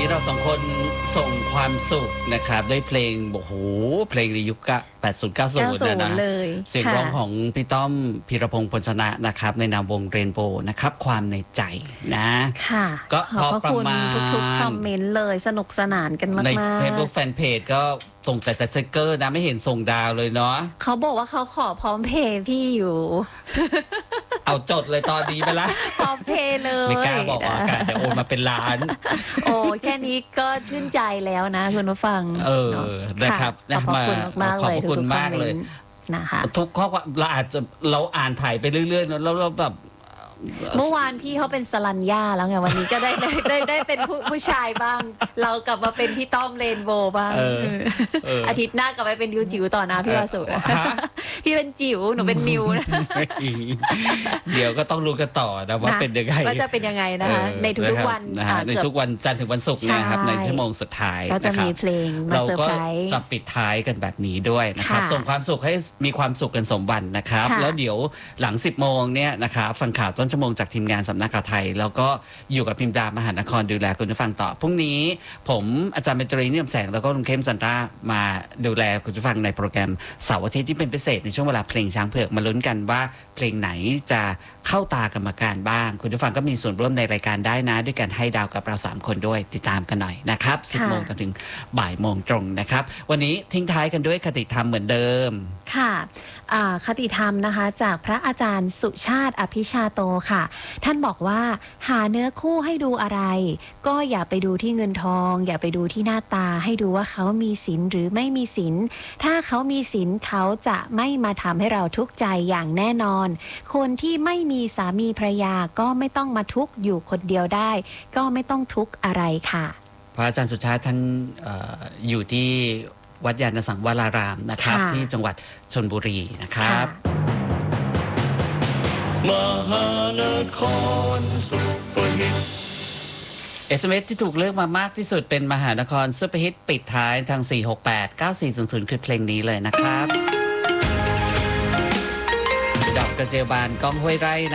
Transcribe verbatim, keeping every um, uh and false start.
นี้เราสองคนส่งความสุขนะครับด้วยเพลงโอ้โหเพลงในยุคแปดสิบ เก้าสิบนะนะเสียงร้องของพี่ต้อมพีรพงษ์พลชนะนะครับในนามวงเรนโบว์นะครับความในใจนะค่ะก็ขอบพระคุณทุกๆคอมเมนต์เลยสนุกสนานกันมากๆใน Facebook Fanpage ก็ส่งแต่สติ๊กเกอร์นะไม่เห็นส่งดาวเลยเนาะเขาบอกว่าเขาขอพร้อมเพย์พี่อยู่เอาจดเลยตอนนี้ไปละพร้อมเพย์เลยไม่กล้าบอกอากาศจะโอนมาเป็นล้านโอ้แค่นี้ก็ชื่นใจแล้วนะคุณผู้ฟังเออนะครับขอบคุณมากๆเลยทุกๆคอมเมนต์นะคะทุกข้อความเราอาจจะเราอ่านถ่ายไปเรื่อยๆแล้วเราแบบเมื่อวานพี่เขาเป็นสลัญญาแล้วไงวันนี้ก็ได้ได้ได้เป็นผู้ผู้ชายบ้างเรากลับมาเป็นพี่ต้อมเรนโบว์บ้างอาทิตย์หน้ากลับไปเป็นดิวจิ๋วต่อนะพี่วาสุพี่เป็นจิ๋วหนูเป็นนิวนะเดี๋ยวก็ต้องรู้กันต่อนะว่าเป็นยังไงว่าจะเป็นยังไงนะคะในทุกๆวันในทุกวันจันทร์ถึงวันศุกร์นะครับในชั่วโมงสุดท้ายก็จะมีเพลงมาเซอร์ไพรส์จะปิดท้ายกันแบบนี้ด้วยนะครับส่งความสุขให้มีความสุขกันสมบัตินะครับแล้วเดี๋ยวหลังสิบโมงเนี่ยนะครับฟังข่าวต้นชั่วโมงจากทีมงานสำนักข่าวไทยแล้วก็อยู่กับพิมพ์ดามหานครดูแลคุณผู้ฟังต่อพรุ่งนี้ผมอาจารย์เบนตรีนิยมแสงแล้วก็ลุงเข้มซันต้ามาดูแลคุณผู้ฟังในโปรแกรมเสาร์อาทิตย์ที่เป็นพิเศษในช่วงเวลาเพลงช้างเผือกมาลุ้นกันว่าเพลงไหนจะเข้าตากรรมการบ้างคุณผู้ฟังก็มีส่วนร่วมในรายการได้นะด้วยการให้ดาวกับเราสามคนด้วยติดตามกันหน่อยนะครับสิบโมงจนถึงบ่ายโมงตรงนะครับวันนี้ทิ้งท้ายกันด้วยคติธรรมเหมือนเดิมค่ะคติธรรมนะคะจากพระอาจารย์สุชาติอภิชาโตค่ะท่านบอกว่าหาเนื้อคู่ให้ดูอะไรก็อย่าไปดูที่เงินทองอย่าไปดูที่หน้าตาให้ดูว่าเขามีศีลหรือไม่มีศีลถ้าเขามีศีลเขาจะไม่มาทำให้เราทุกข์ใจอย่างแน่นอนคนที่ไม่มีสามีภรรยาก็ไม่ต้องมาทุกข์อยู่คนเดียวได้ก็ไม่ต้องทุกข์อะไรค่ะพระอาจารย์สุชาติท่าน อ, อยู่ที่วัดยานสังวรารามนะครับที่จังหวัดชลบุรีนะครับมหานครซุปเปอร์ฮิต เอส เอ็ม เอส ที่ถูกเลือกมามากที่สุดเป็นมหานครซุปเปอร์ฮิตปิดท้ายทางสี่ หก แปด เก้า สี่ ศูนย์ ศูนย์คือเพลงนี้เลยนะครับดอกกระเจียวบานก้องห้วยไร่